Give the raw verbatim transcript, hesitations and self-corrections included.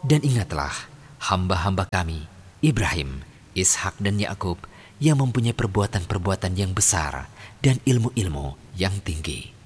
Dan ingatlah hamba-hamba kami, Ibrahim, Ishak dan Yakub, yang mempunyai perbuatan-perbuatan yang besar dan ilmu-ilmu yang tinggi.